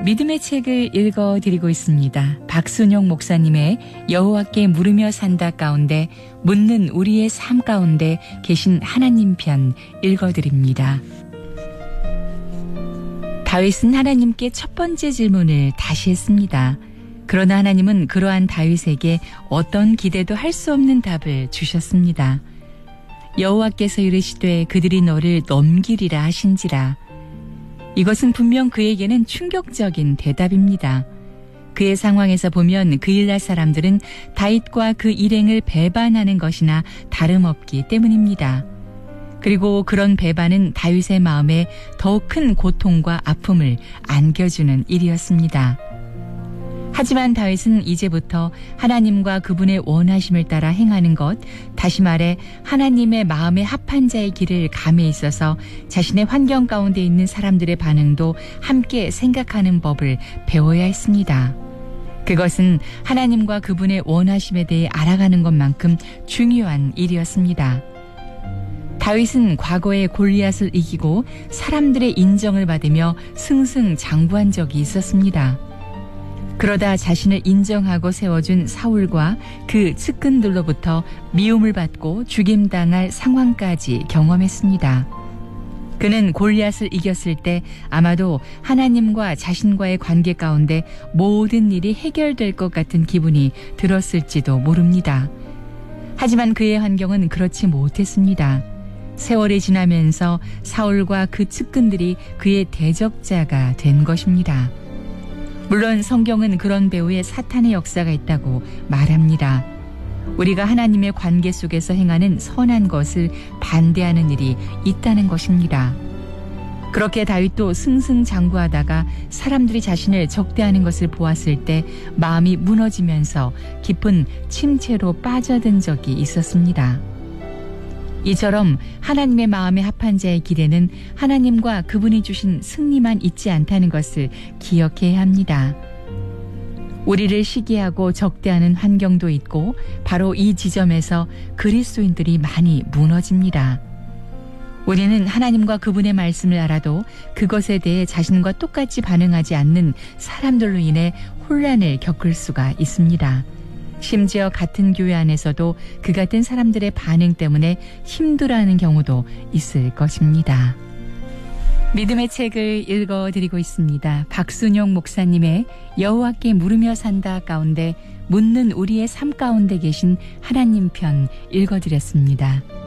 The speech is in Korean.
믿음의 책을 읽어드리고 있습니다. 박순용 목사님의 여호와께 물으며 산다 가운데 묻는 우리의 삶 가운데 계신 하나님 편 읽어드립니다. 다윗은 하나님께 첫 번째 질문을 다시 했습니다. 그러나 하나님은 그러한 다윗에게 어떤 기대도 할 수 없는 답을 주셨습니다. 여호와께서 이르시되 그들이 너를 넘기리라 하신지라. 이것은 분명 그에게는 충격적인 대답입니다. 그의 상황에서 보면 그일날 사람들은 다윗과 그 일행을 배반하는 것이나 다름없기 때문입니다. 그리고 그런 배반은 다윗의 마음에 더욱 큰 고통과 아픔을 안겨주는 일이었습니다. 하지만 다윗은 이제부터 하나님과 그분의 원하심을 따라 행하는 것, 다시 말해 하나님의 마음에 합한 자의 길을 감에 있어서 자신의 환경 가운데 있는 사람들의 반응도 함께 생각하는 법을 배워야 했습니다. 그것은 하나님과 그분의 원하심에 대해 알아가는 것만큼 중요한 일이었습니다. 다윗은 과거에 골리앗을 이기고 사람들의 인정을 받으며 승승장구한 적이 있었습니다. 그러다 자신을 인정하고 세워준 사울과 그 측근들로부터 미움을 받고 죽임당할 상황까지 경험했습니다. 그는 골리앗을 이겼을 때 아마도 하나님과 자신과의 관계 가운데 모든 일이 해결될 것 같은 기분이 들었을지도 모릅니다. 하지만 그의 환경은 그렇지 못했습니다. 세월이 지나면서 사울과 그 측근들이 그의 대적자가 된 것입니다. 물론 성경은 그런 배후에 사탄의 역사가 있다고 말합니다. 우리가 하나님의 관계 속에서 행하는 선한 것을 반대하는 일이 있다는 것입니다. 그렇게 다윗도 승승장구하다가 사람들이 자신을 적대하는 것을 보았을 때 마음이 무너지면서 깊은 침체로 빠져든 적이 있었습니다. 이처럼 하나님의 마음에 합한 자의 길에는 하나님과 그분이 주신 승리만 있지 않다는 것을 기억해야 합니다. 우리를 시기하고 적대하는 환경도 있고 바로 이 지점에서 그리스도인들이 많이 무너집니다. 우리는 하나님과 그분의 말씀을 알아도 그것에 대해 자신과 똑같이 반응하지 않는 사람들로 인해 혼란을 겪을 수가 있습니다. 심지어 같은 교회 안에서도 그 같은 사람들의 반응 때문에 힘들어하는 경우도 있을 것입니다. 믿음의 책을 읽어드리고 있습니다. 박순용 목사님의 여호와께 물으며 산다 가운데 묻는 우리의 삶 가운데 계신 하나님 편 읽어드렸습니다.